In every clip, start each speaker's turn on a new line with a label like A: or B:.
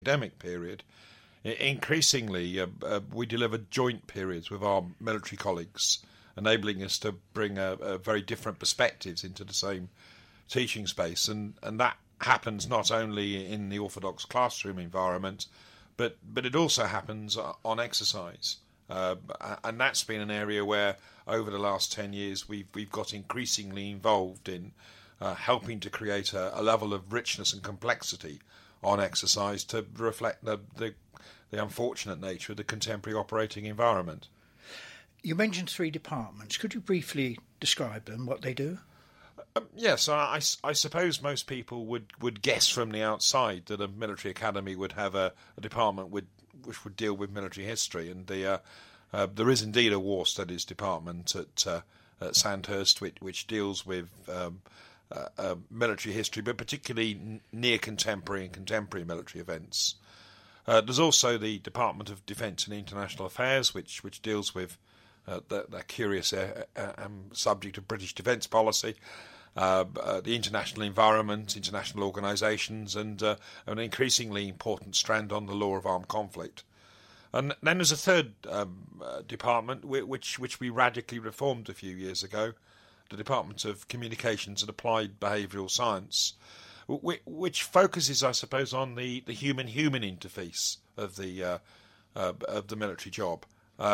A: academic period, increasingly we deliver joint periods with our military colleagues, enabling us to bring a very different perspectives into the same teaching space, and that happens not only in the orthodox classroom environment, but it also happens on exercise, and that's been an area where over the last 10 years we've got increasingly involved in helping to create a level of richness and complexity on exercise to reflect the unfortunate nature of the contemporary operating environment.
B: You mentioned 3 departments. Could you briefly describe them, what they do?
A: Yes, I suppose most people would guess from the outside that a military academy would have a department which would deal with military history, and there is indeed a war studies department at Sandhurst which deals with military history, but particularly near contemporary and contemporary military events. There's also the Department of Defence and International Affairs, which deals with the curious subject of British defence policy, the international environment, international organisations, and an increasingly important strand on the law of armed conflict. And then there's a third department which we radically reformed a few years ago, the Department of Communications and Applied Behavioural Science, which focuses, I suppose, on the human-human interface of the military job.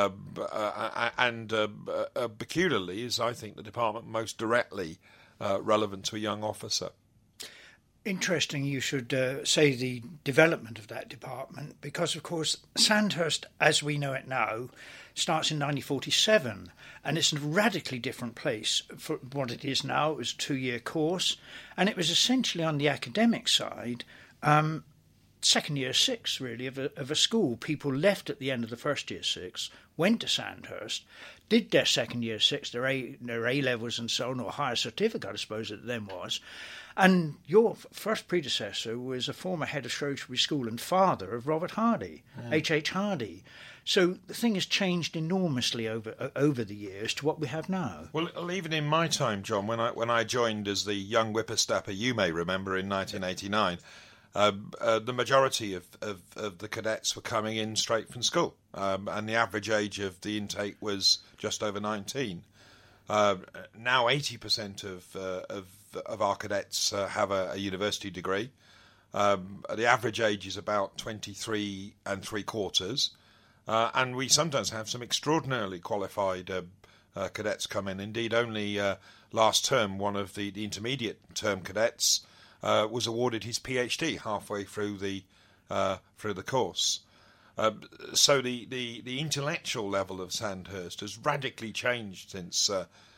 A: And peculiarly is, I think, the department most directly relevant to a young officer.
B: Interesting you should say the development of that department, because, of course, Sandhurst, as we know it now, starts in 1947, and it's a radically different place for what it is now. It was a 2-year course, and it was essentially on the academic side, second year 6, really, of a school. People left at the end of the first year 6, went to Sandhurst, did their second year 6, their A-levels and so on, or higher certificate, I suppose it then was. And your first predecessor was a former head of Shrewsbury School and father of Robert Hardy, H.H. Hardy. So the thing has changed enormously over the years to what we have now.
A: Well, even in my time, John, when I joined as the young whippersnapper, you may remember, in 1989, the majority of the cadets were coming in straight from school, and the average age of the intake was just over 19. Now 80% of our cadets have a university degree. The average age is about 23 3/4, and we sometimes have some extraordinarily qualified cadets come in. Indeed, only last term, one of the intermediate term cadets was awarded his PhD halfway through the course. So the intellectual level of Sandhurst has radically changed since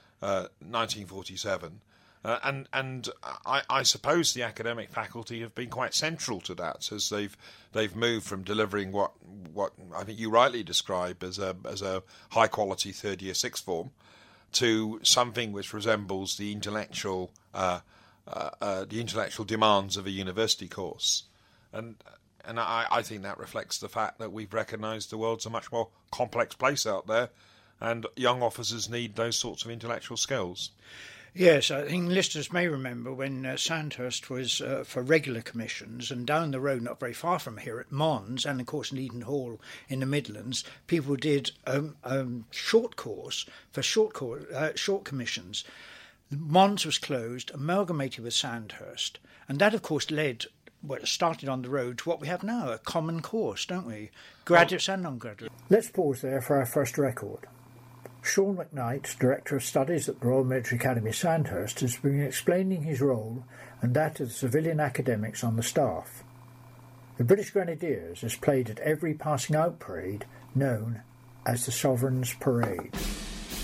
A: 1947, and I suppose the academic faculty have been quite central to that, as they've moved from delivering what I think you rightly describe as a high quality third year sixth form to something which resembles the intellectual demands of a university course, and I think that reflects the fact that we've recognised the world's a much more complex place out there, and young officers need those sorts of intellectual skills.
B: Yes, I think listeners may remember when Sandhurst was for regular commissions, and down the road, not very far from here, at Mons, and of course in Eden Hall in the Midlands, people did short course for short commissions. Mons was closed, amalgamated with Sandhurst, and that of course started on the road to what we have now, a common course, don't we? Graduates and non-graduates.
C: Let's pause there for our first record. Sean McKnight, Director of Studies at the Royal Military Academy Sandhurst, has been explaining his role and that of the civilian academics on the staff. The British Grenadiers is played at every passing out parade known as the Sovereign's Parade.